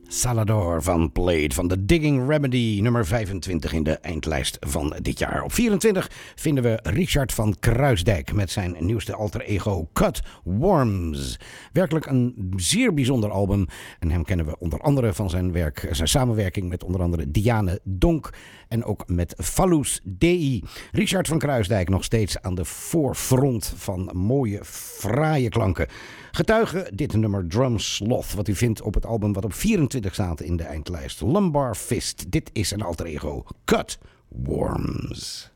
Salador van Blade van The Digging Remedy, nummer 25 in de eindlijst van dit jaar. Op 24 vinden we Richard van Kruisdijk met zijn nieuwste alter ego Cut Worms. Werkelijk een zeer bijzonder album en hem kennen we onder andere van zijn werk, zijn samenwerking met onder andere Diane Donk en ook met Fallus Dei. Richard van Kruisdijk nog steeds aan de voorfront van mooie, fraaie klanken. Getuige dit nummer Drum Sloth, wat u vindt op het album wat op 24 staat in de eindlijst. Lumbar Fist, dit is een alter ego, Cut Worms.